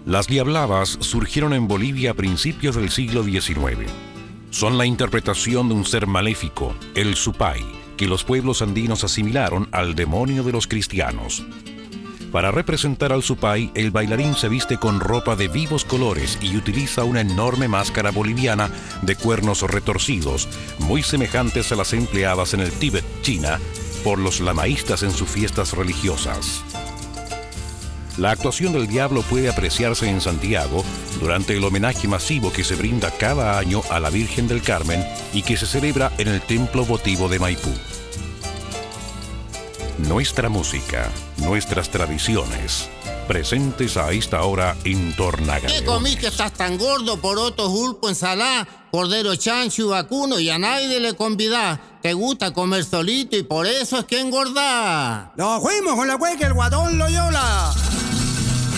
Las diablabas surgieron en Bolivia a principios del siglo XIX. Son la interpretación de un ser maléfico, el Supay, que los pueblos andinos asimilaron al demonio de los cristianos. Para representar al Supay, el bailarín se viste con ropa de vivos colores y utiliza una enorme máscara boliviana de cuernos retorcidos, muy semejantes a las empleadas en el Tíbet, China, por los lamaístas en sus fiestas religiosas. La actuación del diablo puede apreciarse en Santiago durante el homenaje masivo que se brinda cada año a la Virgen del Carmen y que se celebra en el Templo Votivo de Maipú. Nuestra música, nuestras tradiciones, presentes a esta hora en Tornagaleones. ¿Qué comí que estás tan gordo? Poroto, julpo, ensalada, cordero chancho, vacuno y a nadie le convidás? Te gusta comer solito y por eso es que engordás. Nos fuimos con la güey que el guatón Loyola.